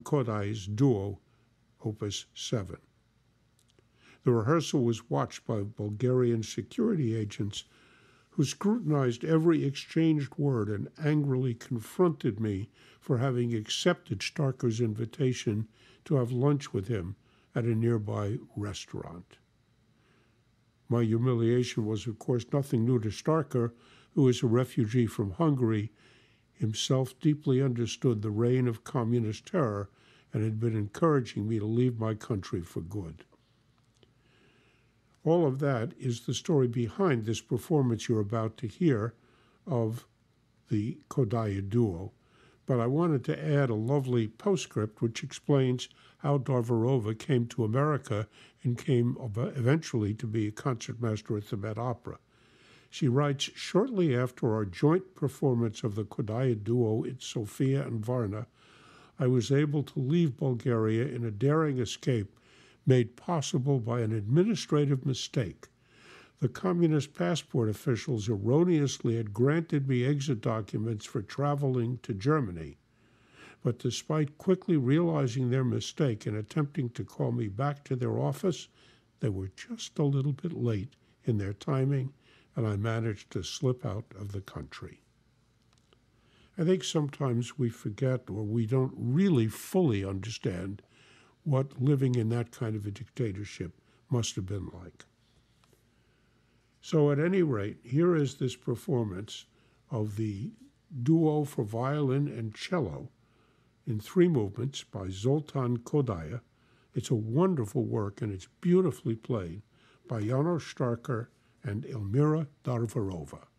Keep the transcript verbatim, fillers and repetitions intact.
Kodai's duo, Opus seven. The rehearsal was watched by Bulgarian security agents who scrutinized every exchanged word and angrily confronted me for having accepted Starker's invitation to have lunch with him at a nearby restaurant. My humiliation was, of course, nothing new to Starker, who is a refugee from Hungary, himself deeply understood the reign of communist terror and had been encouraging me to leave my country for good. All of that is the story behind this performance you're about to hear of the Kodaja duo. But I wanted to add a lovely postscript which explains how Dorvarova came to America and came eventually to be a concertmaster at the Met Opera. She writes, shortly after our joint performance of the Kodaja duo in Sofia and Varna, I was able to leave Bulgaria in a daring escape made possible by an administrative mistake. The communist passport officials erroneously had granted me exit documents for traveling to Germany. But despite quickly realizing their mistake and attempting to call me back to their office, they were just a little bit late in their timing, and I managed to slip out of the country. I think sometimes we forget or we don't really fully understand what living in that kind of a dictatorship must have been like. So at any rate, here is this performance of the duo for violin and cello in three movements by Zoltan Kodaja. It's a wonderful work, and it's beautifully played by János Starker and Elmira Dorvarova.